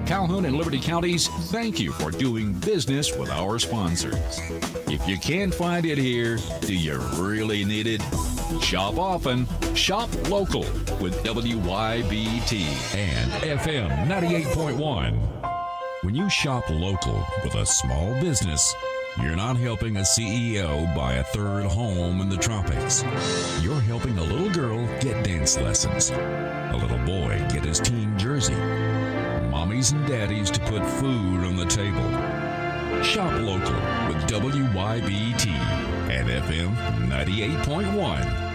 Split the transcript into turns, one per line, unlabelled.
Calhoun and Liberty counties, thank you for doing business with our sponsors. If you can't find it here, do you really need it? Shop often, shop local with WYBT
and FM 98.1. When you shop local with a small business, you're not helping a CEO buy a third home in the tropics. You're helping a little girl get dance lessons, a little boy get his team jersey, mommies and daddies to put food on the table. Shop local with WYBT and FM 98.1.